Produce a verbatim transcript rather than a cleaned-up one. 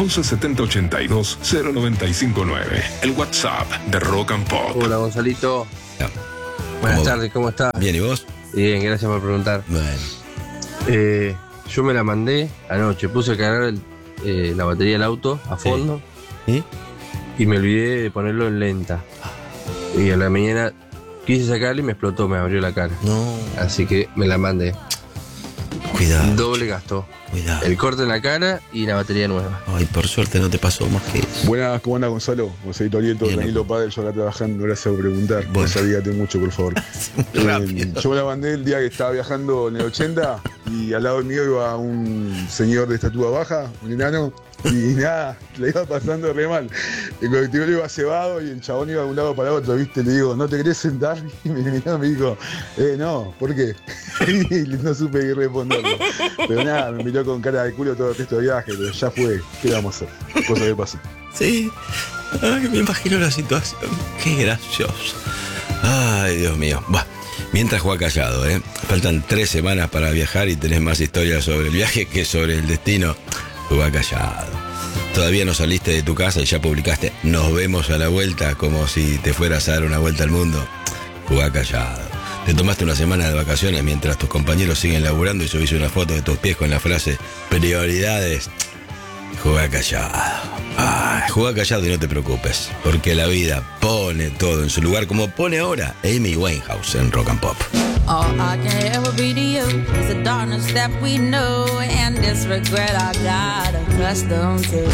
once setenta ochenta y dos cero noventa y cinco nueve. El WhatsApp de Rock and Pop. Hola, Gonzalito. No. Buenas ¿Cómo? tardes, ¿cómo estás? Bien, ¿y vos? Bien, gracias por preguntar. Bueno. Eh, yo me la mandé anoche, puse a cargar el, eh, la batería del auto a fondo ¿Y? y me olvidé de ponerlo en lenta. Y a la mañana quise sacarle y me explotó, me abrió la cara. No. Así que me la mandé. Cuidado. Doble gasto. Cuidado. El corte en la cara y la batería nueva. Ay, por suerte no te pasó más que eso. Buenas, ¿cómo anda Gonzalo? Gonzalito Alieto, Bien, Danilo loco. Padre, yo acá trabajando, gracias por preguntar. Bueno. Gonzalígate mucho, por favor. Muy rápido. Eh, yo me la mandé el día que estaba viajando en el ochenta y al lado mío iba un señor de estatura baja, un enano, y nada, le iba pasando re mal. El colectivo iba cebado y el chabón iba de un lado para otro, ¿viste? Le digo, ¿no te querés sentar? Y me miró y me dijo, eh, no, ¿por qué? Y no supe qué responderlo. Pero nada, me miró con cara de culo todo el resto del viaje, pero ya fue, ¿qué vamos a hacer? Cosa que pasa. Sí. Ay, me imagino la situación. Qué gracioso. Ay, Dios mío. Bah, mientras juega callado, ¿eh? Faltan tres semanas para viajar y tenés más historias sobre el viaje que sobre el destino. Juega callado. Todavía no saliste de tu casa y ya publicaste "Nos vemos a la vuelta", como si te fueras a dar una vuelta al mundo. Juega callado. Te tomaste una semana de vacaciones mientras tus compañeros siguen laburando y subiste una foto de tus pies con la frase "prioridades". Juega callado. Ay, juega callado y no te preocupes, porque la vida pone todo en su lugar, como pone ahora Amy Winehouse en Rock and Pop. All I can ever be to you is the darkness that we know and this regret I got accustomed to.